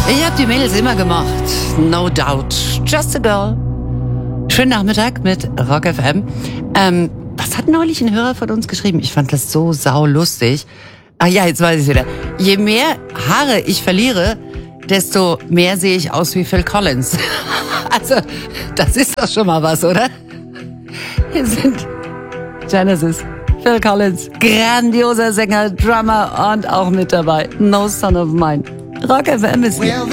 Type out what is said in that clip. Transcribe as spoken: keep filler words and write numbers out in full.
Ich hab die Mädels immer gemocht. No doubt. Just a girl. Schönen Nachmittag mit Rock F M. Ähm, was hat neulich ein Hörer von uns geschrieben? Ich fand das so saulustig. Ah ja, jetzt weiß ich wieder. Je mehr Haare ich verliere, desto mehr sehe ich aus wie Phil Collins. Also, das ist doch schon mal was, oder? Hier sind Genesis, Phil Collins, grandioser Sänger, Drummer und auch mit dabei No Son of Mine. Rock F M ist hier.